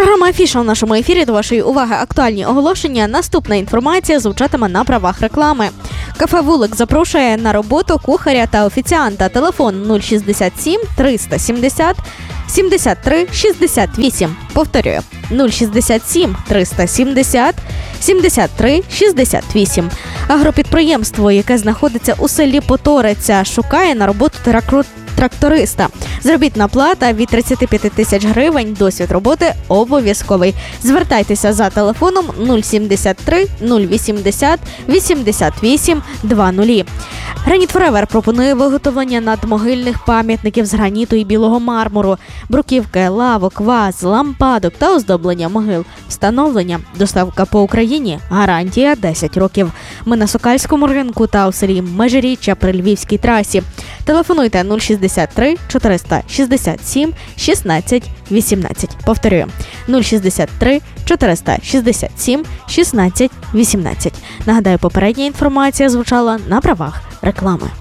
Програма «Афіша» в нашому ефірі. До вашої уваги актуальні оголошення. Наступна інформація звучатиме на правах реклами. Кафе «Вулик» запрошує на роботу кухаря та офіціанта. Телефон 067 370 73 68. Повторюю, 067 370 73 68. Агропідприємство, яке знаходиться у селі Поториця, шукає на роботу тракториста. Заробітна плата від 35 тисяч гривень, досвід роботи обов'язковий. Звертайтеся за телефоном 073 080 88 20. Граніт Форевер пропонує виготовлення надмогильних пам'ятників з граніту і білого мармуру, бруківки, лавок, ваз, лампадок та оздоблення могил. Встановлення, доставка по Україні, гарантія 10 років. Ми на Сокальському ринку та у селі Межиріччя при Львівській трасі. Телефонуйте 063 467 16 18. Повторюю, 063 467 16 18. Нагадаю, попередня інформація звучала на правах реклами.